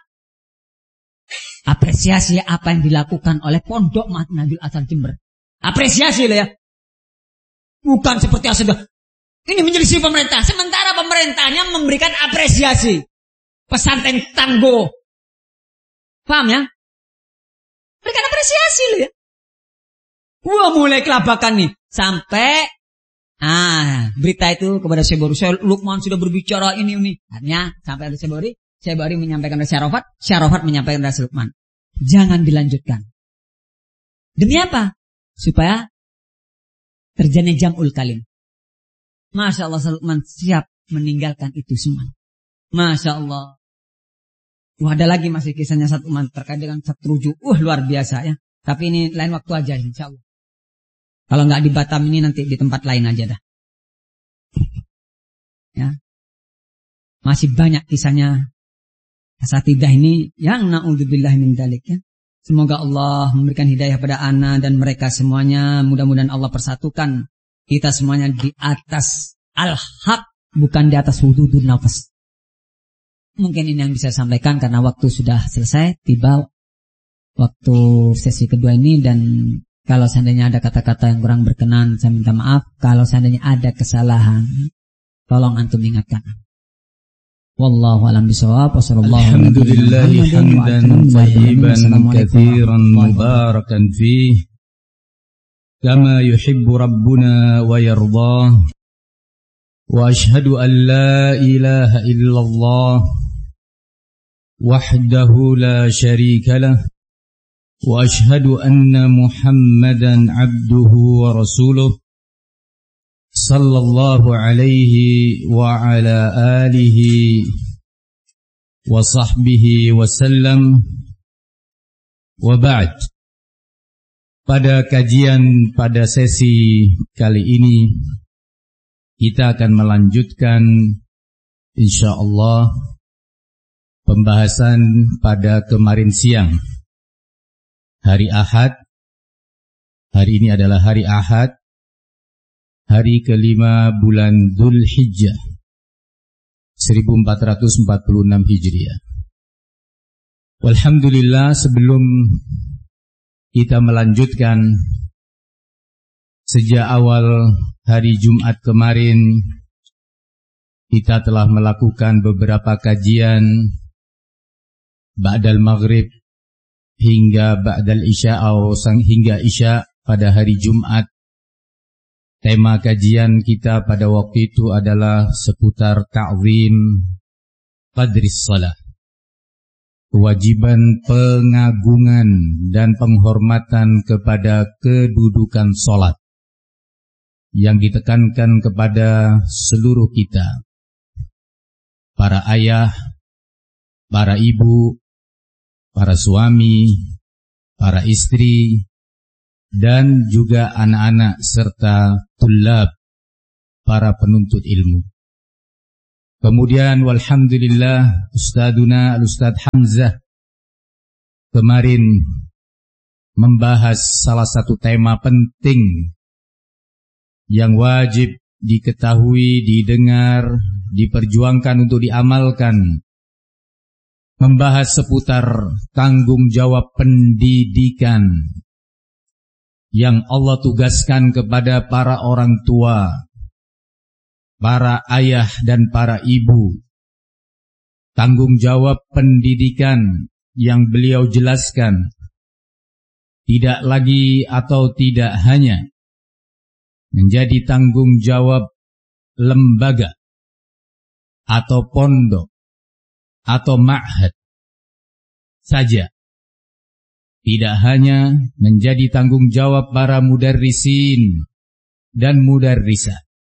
Apresiasi apa yang dilakukan oleh Pondok Mahdul Asal Jember. Apresiasi loh ya. Bukan seperti yang sudah. Ini menyelisih pemerintah. Sementara pemerintahnya memberikan apresiasi. Pesantren tangguh. Paham ya? Berikan apresiasi loh ya. Wah, mulai kelabakan nih. Sampai ah, berita itu kepada Syekh Syekh Lukman sudah berbicara ini ini. Akhirnya sampai ada Syekh Bori, Syekh Bori menyampaikan kepada Syekh Arafat, Syekh Arafat menyampaikan kepada Syekh Lukman. Jangan dilanjutkan. Demi apa? Supaya terjadi jam'ul kalim. Masya Allah, Salman siap meninggalkan itu semua. Masya Allah. Wah, ada lagi masih kisahnya satu umat terkait dengan satu rujuk. Uh, luar biasa ya. Tapi ini lain waktu aja insya Allah. Kalau nggak di Batam ini nanti di tempat lain aja dah. Ya. Masih banyak kisahnya asatidah ini yang na'udzubillah min dzalik ya. Semoga Allah memberikan hidayah pada ana dan mereka semuanya. Mudah-mudahan Allah persatukan kita semuanya di atas al-haq, bukan di atas hududun nafas. Mungkin ini yang bisa saya sampaikan karena waktu sudah selesai, tiba waktu sesi kedua ini. Dan kalau seandainya ada kata-kata yang kurang berkenan, saya minta maaf. Kalau seandainya ada kesalahan, tolong antum ingatkan. Wallahu a'lam bishawab. Alhamdulillahi hamdan tayyiban katsiran mubarakan fihi كما يحب ربنا ويرضاه وأشهد أن لا إله إلا الله وحده لا شريك له وأشهد أن محمدا عبده ورسوله صلى الله عليه وعلى آله وصحبه وسلم وبعد. Pada kajian pada sesi kali ini kita akan melanjutkan insyaallah pembahasan pada kemarin siang, hari Ahad. Hari ini adalah hari Ahad, hari kelima bulan Dzulhijjah seribu empat ratus empat puluh enam Hijriah. Walhamdulillah, sebelum kita melanjutkan, sejak awal hari Jumat kemarin kita telah melakukan beberapa kajian ba'dal maghrib hingga ba'dal isya atau hingga isya pada hari Jumat. Tema kajian kita pada waktu itu adalah seputar ta'zim qadris salah, kewajiban pengagungan dan penghormatan kepada kedudukan sholat yang ditekankan kepada seluruh kita, para ayah, para ibu, para suami, para istri, dan juga anak-anak serta tulab, para penuntut ilmu. Kemudian walhamdulillah Ustaduna Al-Ustadz Hamzah kemarin membahas salah satu tema penting yang wajib diketahui, didengar, diperjuangkan untuk diamalkan. Membahas seputar tanggung jawab pendidikan yang Allah tugaskan kepada para orang tua, para ayah dan para ibu. Tanggung jawab pendidikan yang beliau jelaskan tidak lagi atau tidak hanya menjadi tanggung jawab lembaga atau pondok atau ma'had saja. Tidak hanya menjadi tanggung jawab para mudarrisin dan mudarrisah,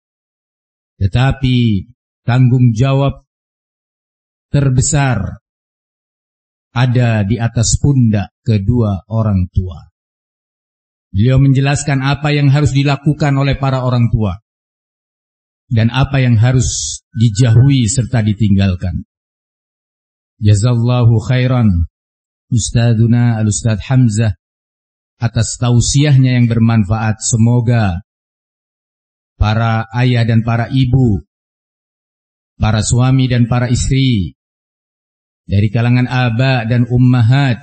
tetapi tanggung jawab terbesar ada di atas pundak kedua orang tua. Beliau menjelaskan apa yang harus dilakukan oleh para orang tua dan apa yang harus dijauhi serta ditinggalkan. Jazallahu khairan Ustadzuna Al-Ustadz Hamzah atas tausiahnya yang bermanfaat. Semoga para ayah dan para ibu, para suami dan para istri dari kalangan aba dan ummahat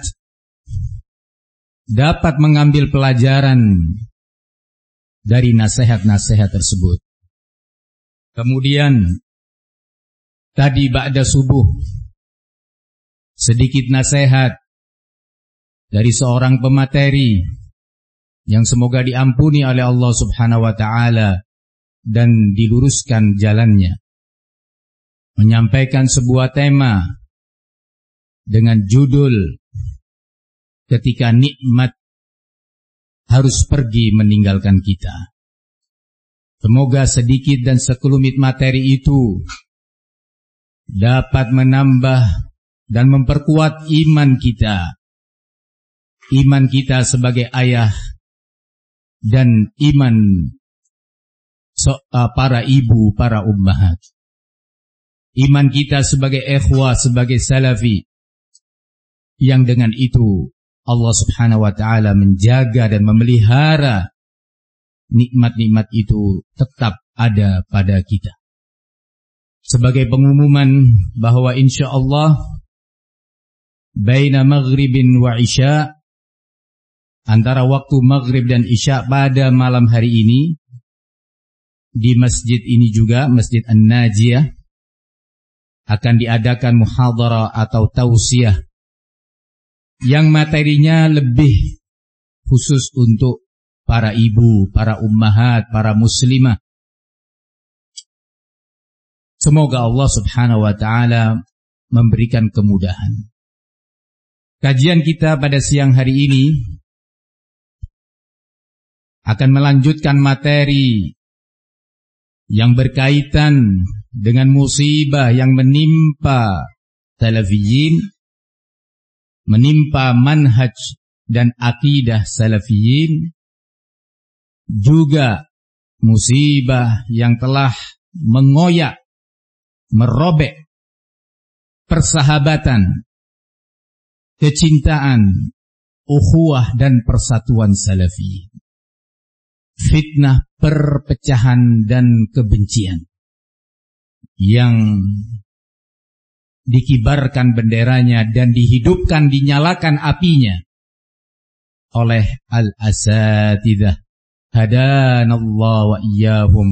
dapat mengambil pelajaran dari nasihat-nasihat tersebut. Kemudian tadi ba'da subuh sedikit nasihat dari seorang pemateri yang semoga diampuni oleh Allah Subhanahu wa taala dan diluruskan jalannya. Menyampaikan sebuah tema dengan judul ketika nikmat harus pergi meninggalkan kita. Semoga sedikit dan sekelumit materi itu dapat menambah dan memperkuat iman kita. Iman kita sebagai ayah dan iman so, uh, para ibu, para ummahat. Iman kita sebagai ikhwah, sebagai salafi. Yang dengan itu Allah Subhanahu wa taala menjaga dan memelihara nikmat-nikmat itu tetap ada pada kita. Sebagai pengumuman bahwa insyaallah baina maghribin wa isya, antara waktu maghrib dan isya pada malam hari ini, di masjid ini juga, Masjid An-Najiyah, akan diadakan muhadharah atau tausiah yang materinya lebih khusus untuk para ibu, para ummahat, para muslimah. Semoga Allah Subhanahu wa taala memberikan kemudahan. Kajian kita pada siang hari ini akan melanjutkan materi yang berkaitan dengan musibah yang menimpa salafiyin, menimpa manhaj dan akidah salafiyin, juga musibah yang telah mengoyak, merobek persahabatan, kecintaan, ukhuwah dan persatuan salafi. Fitnah perpecahan dan kebencian yang dikibarkan benderanya dan dihidupkan, dinyalakan apinya oleh al-asatidzah hadanallah wa iyyahum.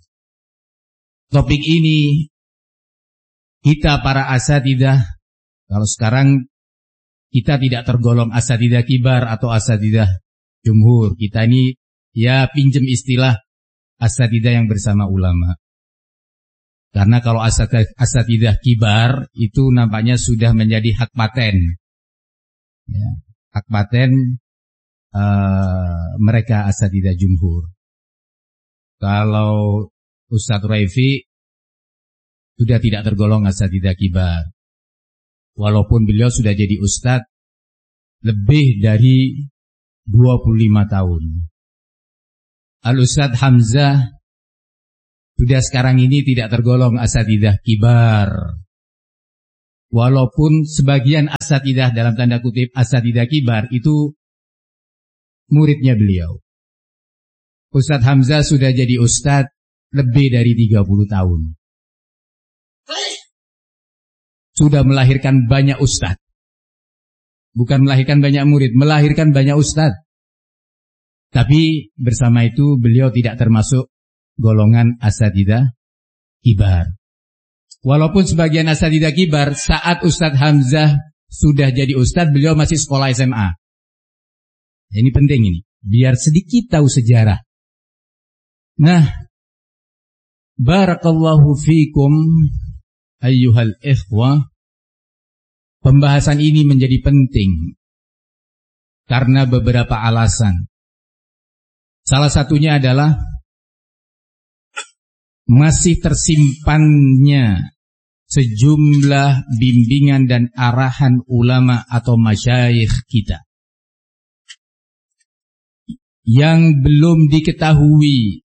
Topik ini kita para asatidzah, kalau sekarang kita tidak tergolong asatidzah kibar atau asatidzah jumhur, kita ini ya pinjem istilah asatidzah yang bersama ulama. Karena kalau asatidzah kibar itu nampaknya sudah menjadi hak paten, ya, hak paten uh, mereka asatidzah jumhur. Kalau Ustadz Raifi sudah tidak tergolong asatidzah kibar, walaupun beliau sudah jadi ustadz lebih dari dua puluh lima tahun. Al-Ustadz Hamzah sudah sekarang ini tidak tergolong asatidzah kibar. Walaupun sebagian asatidah dalam tanda kutip asatidah kibar itu muridnya beliau. Ustadz Hamzah sudah jadi ustadz lebih dari tiga puluh tahun. Sudah melahirkan banyak ustadz. Bukan melahirkan banyak murid, melahirkan banyak ustadz. Tapi bersama itu beliau tidak termasuk golongan asatidah kibar. Walaupun sebagian asatidah kibar, saat Ustadz Hamzah sudah jadi ustadz, beliau masih sekolah S M A. Ini penting ini, biar sedikit tahu sejarah. Nah, barakallahu fikum ayyuhal ikhwah. Pembahasan ini menjadi penting karena beberapa alasan. Salah satunya adalah masih tersimpannya sejumlah bimbingan dan arahan ulama atau masyayikh kita yang belum diketahui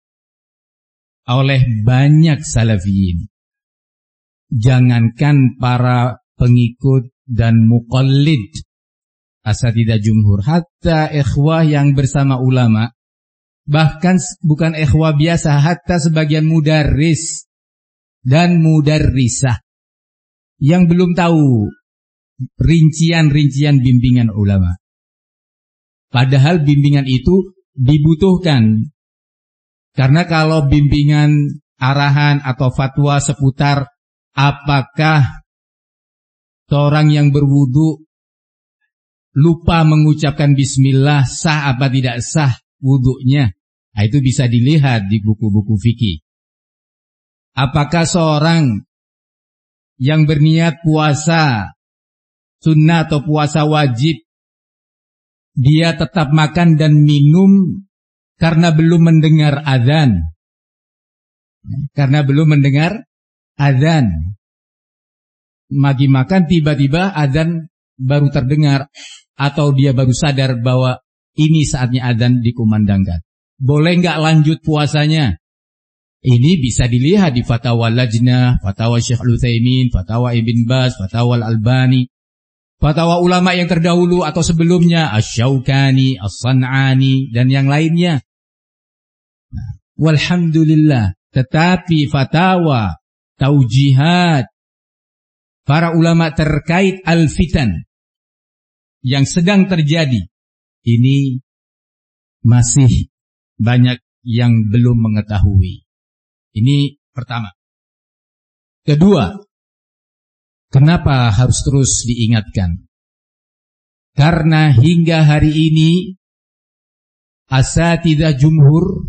oleh banyak salafiyin. Jangankan para pengikut dan muqallid asatidah jumhur, hatta ikhwah yang bersama ulama, bahkan bukan ikhwah biasa, hatta sebagian mudarris dan mudarrisah yang belum tahu rincian-rincian bimbingan ulama. Padahal bimbingan itu dibutuhkan. Karena kalau bimbingan arahan atau fatwa seputar apakah seorang yang berwudu lupa mengucapkan bismillah sah apa tidak sah wudunya, nah, itu bisa dilihat di buku-buku fikih. Apakah seorang yang berniat puasa sunnah atau puasa wajib, dia tetap makan dan minum karena belum mendengar azan? Karena belum mendengar azan. Magi makan, tiba-tiba azan baru terdengar, atau dia baru sadar bahwa ini saatnya azan dikumandangkan. Boleh nggak lanjut puasanya? Ini bisa dilihat di Fatwa Lajnah, Fatwa Syekh Al-Utsaimin, Fatwa Ibn Baz, Fatwa Al-Albani, fatwa ulama yang terdahulu atau sebelumnya, Asy-Syaukani, As-San'ani, dan yang lainnya. Nah, walhamdulillah, tetapi fatwa, taujihat para ulama terkait al-fitan yang sedang terjadi, ini masih banyak yang belum mengetahui. Ini pertama. Kedua, kenapa harus terus diingatkan? Karena hingga hari ini asatidzah jumhur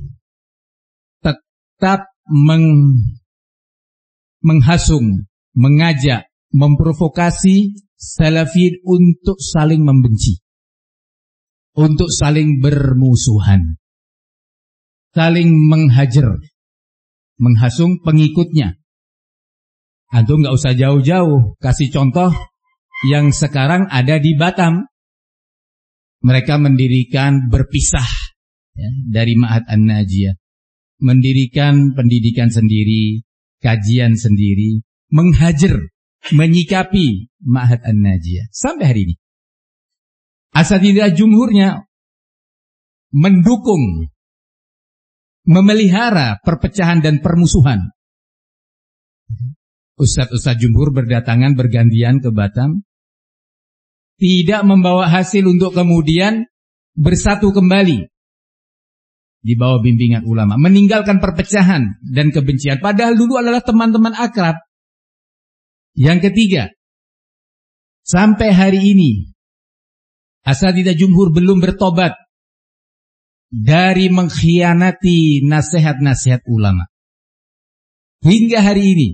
tetap meng, menghasung, mengajak, memprovokasi salafin untuk saling membenci, untuk saling bermusuhan, saling menghajar, menghasung pengikutnya. Antum nggak usah jauh-jauh, kasih contoh yang sekarang ada di Batam. Mereka mendirikan berpisah ya, dari Ma'had An-Najiyah, mendirikan pendidikan sendiri, kajian sendiri, menghajar, menyikapi Ma'had An-Najiyah sampai hari ini. Asatidzah jumhurnya mendukung, memelihara perpecahan dan permusuhan. Ustadz-ustadz jumhur berdatangan bergantian ke Batam, tidak membawa hasil untuk kemudian bersatu kembali di bawah bimbingan ulama, meninggalkan perpecahan dan kebencian, padahal dulu adalah teman-teman akrab. Yang ketiga, sampai hari ini asatidzah jumhur belum bertobat dari mengkhianati nasihat-nasihat ulama. Hingga hari ini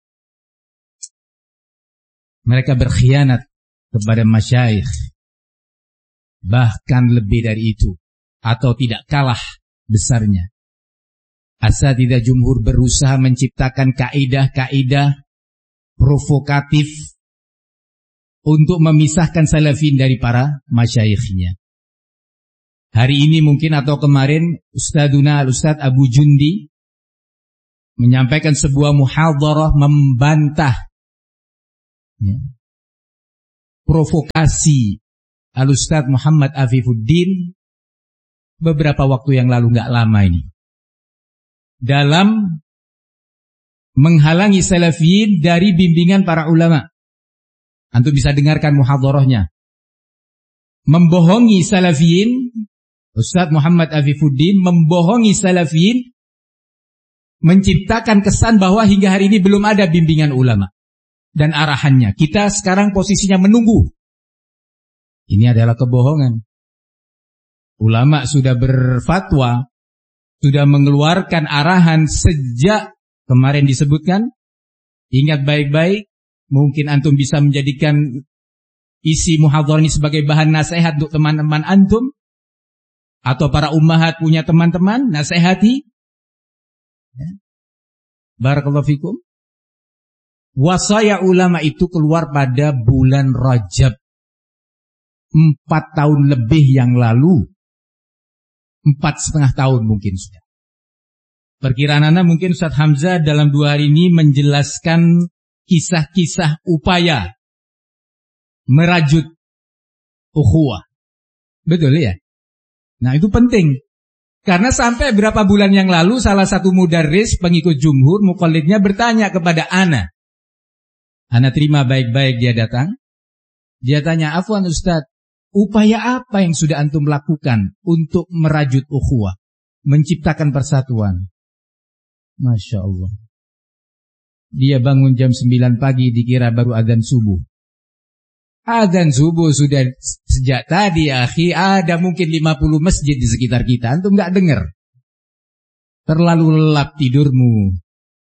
mereka berkhianat kepada masyayikh, bahkan lebih dari itu, atau tidak kalah besarnya. Asatidzah jumhur berusaha menciptakan kaidah-kaidah provokatif untuk memisahkan salafin dari para masyayikhnya. Hari ini mungkin atau kemarin Ustaduna Al-Ustadz Abu Jundi menyampaikan sebuah muhadharah membantah ya, memprovokasi Al-Ustadz Muhammad Afifuddin beberapa waktu yang lalu, nggak lama ini, dalam menghalangi salafiyin dari bimbingan para ulama. Antum bisa dengarkan muhadharahnya. Membohongi salafiyin, Ustadz Muhammad Afifuddin membohongi salafiyin, menciptakan kesan bahwa hingga hari ini belum ada bimbingan ulama dan arahannya. Kita sekarang posisinya menunggu. Ini adalah kebohongan. Ulama sudah berfatwa, sudah mengeluarkan arahan sejak kemarin disebutkan. Ingat baik-baik, mungkin antum bisa menjadikan isi muhadharah ini sebagai bahan nasihat untuk teman-teman antum, atau para ummahat punya teman-teman, nasihati. Barakallahu fikum. Wasaya ulama itu keluar pada bulan Rajab, empat tahun lebih yang lalu. Empat setengah tahun mungkin sudah. Perkiraan anda mungkin Ustaz Hamzah dalam dua hari ini menjelaskan kisah-kisah upaya merajut ukhuwah. Betul ya? Nah itu penting. Karena sampai berapa bulan yang lalu salah satu mudarris pengikut jumhur muqallidnya bertanya kepada ana. Ana terima baik-baik dia datang. Dia tanya, "Afwan Ustaz, upaya apa yang sudah antum lakukan untuk merajut ukhuwah, menciptakan persatuan?" Masya Allah. Dia bangun jam sembilan pagi dikira baru adzan subuh. Adzan subuh sudah sejak tadi, akhi. Ada mungkin lima puluh masjid di sekitar kita. Antum gak dengar. Terlalu lelap tidurmu.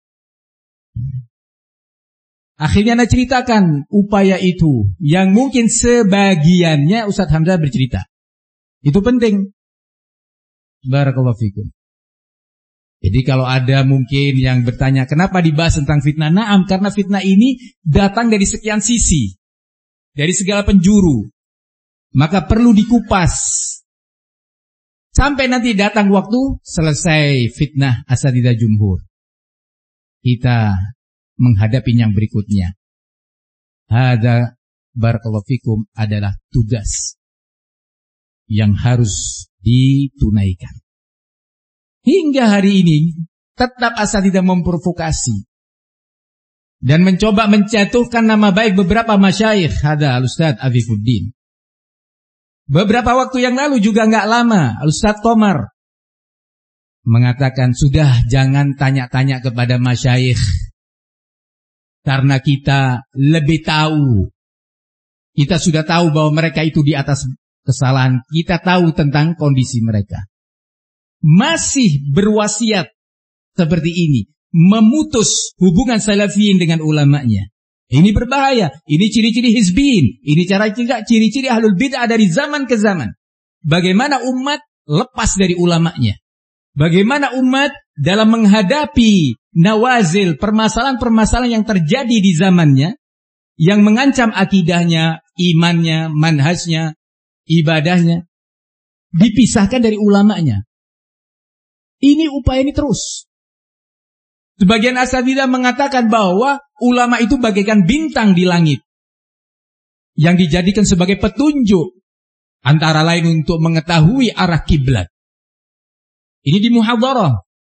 Akhirnya anda ceritakan upaya itu, yang mungkin sebagiannya Ustaz Hamzah bercerita. Itu penting. Barakallahu fikum. Jadi kalau ada mungkin yang bertanya, kenapa dibahas tentang fitnah? Naam, karena fitnah ini datang dari sekian sisi. Dari segala penjuru. Maka perlu dikupas. Sampai nanti datang waktu selesai fitnah asatidzah jumhur. Kita menghadapi yang berikutnya. Hadza barakallahu fikum adalah tugas yang harus ditunaikan. Hingga hari ini tetap asatidzah memprovokasi dan mencoba menjatuhkan nama baik beberapa masyayikh. Ada Al-Ustadz Afifuddin. Beberapa waktu yang lalu juga nggak lama, Al-Ustadz Komar mengatakan, sudah jangan tanya-tanya kepada masyayikh, karena kita lebih tahu. Kita sudah tahu bahwa mereka itu di atas kesalahan. Kita tahu tentang kondisi mereka. Masih berwasiat seperti ini, memutus hubungan salafiyin dengan ulamanya. Ini berbahaya. Ini ciri-ciri hizbiyin. Ini cara ciri-ciri ahlul bid'ah dari zaman ke zaman. Bagaimana umat lepas dari ulamanya. Bagaimana umat dalam menghadapi nawazil, permasalahan-permasalahan yang terjadi di zamannya, yang mengancam akidahnya, imannya, manhajnya, ibadahnya, dipisahkan dari ulamanya. Ini upaya ini terus. Sebagian asatidzah mengatakan bahwa ulama itu bagaikan bintang di langit yang dijadikan sebagai petunjuk, antara lain untuk mengetahui arah kiblat. Ini di muhadharah.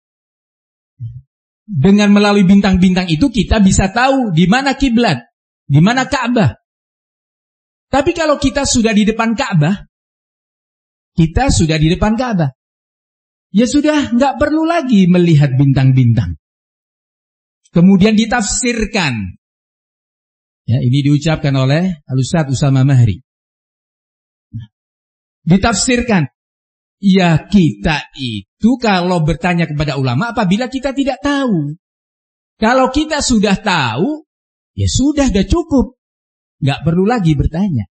Dengan melalui bintang-bintang itu kita bisa tahu di mana kiblat, di mana Ka'bah. Tapi kalau kita sudah di depan Ka'bah, kita sudah di depan Ka'bah, ya sudah nggak perlu lagi melihat bintang-bintang. Kemudian ditafsirkan. Ya, ini diucapkan oleh Al-Ustadz Usama Mahri. Ditafsirkan. Ya kita itu kalau bertanya kepada ulama apabila kita tidak tahu. Kalau kita sudah tahu, ya sudah, sudah cukup. Nggak perlu lagi bertanya.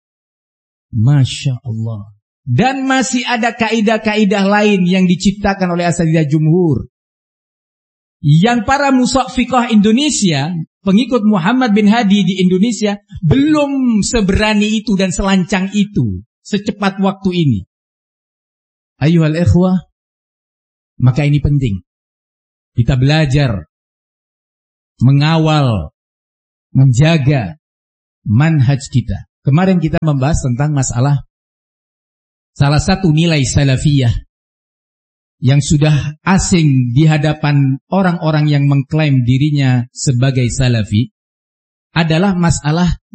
Masya Allah. Dan masih ada kaidah-kaidah lain yang diciptakan oleh asatidzah jumhur. Yang para musaffiqah Indonesia, pengikut Muhammad bin Hadi di Indonesia, belum seberani itu dan selancang itu secepat waktu ini. Ayuhal ikhwah, maka ini penting. Kita belajar, mengawal, menjaga manhaj kita, Kemarin kita membahas tentang masalah salah satu nilai salafiyah yang sudah asing di hadapan orang-orang yang mengklaim dirinya sebagai salafi adalah masalah